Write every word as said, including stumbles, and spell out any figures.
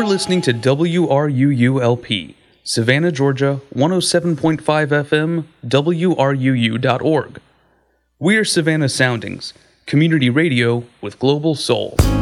listening to W R U U L P, Savannah, Georgia, one oh seven point five F M, W R U U dot org. We're Savannah Soundings, community radio with global soul.